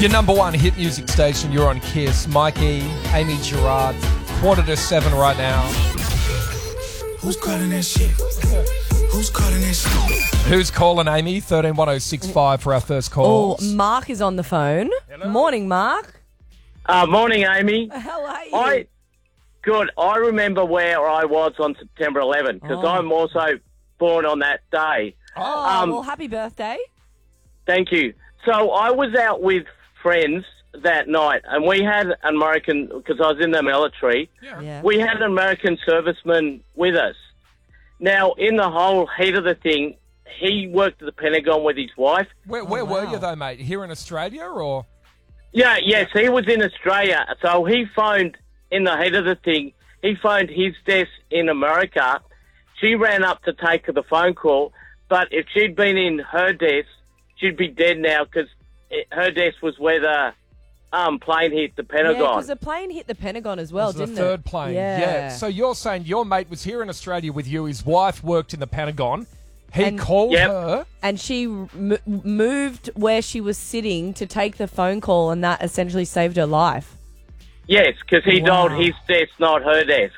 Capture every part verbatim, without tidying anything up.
Your number one hit music station, you're on Kiss. Mikey, Amy Gerard, quarter to seven right now. Who's calling that shit? Who's calling that shit? Who's calling, Amy? thirteen one oh six five for our first call. Oh, Mark is on the phone. Hello. Morning, Mark. Uh, morning, Amy. How are you? I good. I remember where I was on September eleventh because Oh. I'm also born on that day. oh, um, well, happy birthday. Thank you. So I was out with friends that night, and we had an American because I was in the military. Yeah. We had an American serviceman with us. Now, in the whole heat of the thing, he worked at the Pentagon with his wife. Where, where Oh, were wow. you, though, mate? Here in Australia, or...? Yeah, yes, he was in Australia. So he phoned, in the heat of the thing, he phoned his desk in America. She ran up to take the phone call, but if she'd been in her desk, she'd be dead now because her desk was where the um, plane hit the Yeah, Pentagon. because the plane hit the Pentagon as well, It was didn't the third it? plane. Yeah. So you're saying your mate was here in Australia with you. His wife worked in the Pentagon. He And- called Yep. her. And she m- moved where she was sitting to take the phone call, and that essentially saved her life. Yes, because he Wow. dialed his desk, not her desk.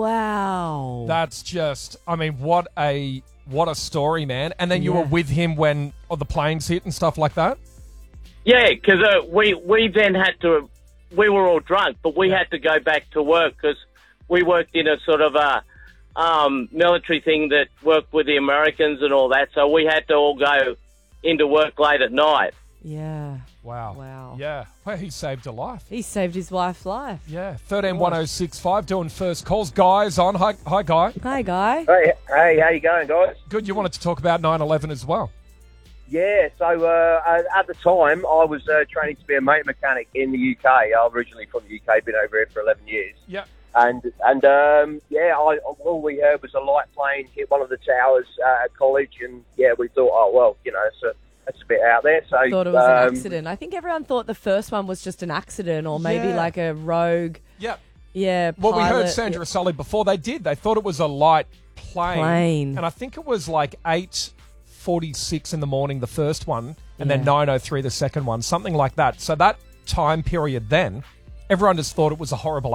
Wow. That's just, I mean, what a what a story, man. And then you Yeah. were with him when oh, the planes hit and stuff like that? Yeah, because uh, we, we then had to, we were all drunk, but we had to go back to work because we worked in a sort of a um, military thing that worked with the Americans and all that, so we had to all go into work late at night. Yeah. Wow. Wow. Yeah. Well, he saved a life. He saved his wife's life. Yeah. thirteen one oh six five doing first calls. Guys on. Hi, hi, Guy. Hi, Guy. Hey, hey, how you going, guys? Good. You wanted to talk about nine eleven as well. Yeah, so uh, at the time, I was uh, training to be a motor mechanic in the U K. I'm originally from the U K, been over here for eleven years. Yeah. And, and um, yeah, I, all we heard was a light plane hit one of the towers uh, at college, and, yeah, we thought, oh, well, you know, it's a, it's a bit out there. So Thought it was um, an accident. I think everyone thought the first one was just an accident or maybe Yeah. like a rogue, Yeah. yeah, Well, we heard pilot. Sandra Sully before. They did. They thought it was a light plane. Plane. And I think it was like eight forty-six in the morning, the first one, and Yeah. then nine oh three, the second one, something like that. So that time period then, everyone just thought it was a horrible